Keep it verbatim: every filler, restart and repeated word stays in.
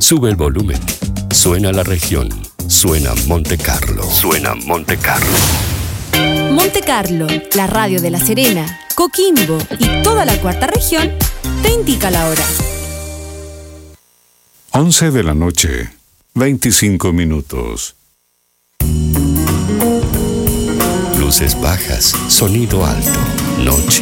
Sube el volumen. Suena la región. Suena Monte Carlo. Suena Monte Carlo. Monte Carlo, la radio de La Serena, Coquimbo y toda la cuarta región, te indica la hora. once de la noche, veinticinco minutos. Luces bajas, sonido alto, noche.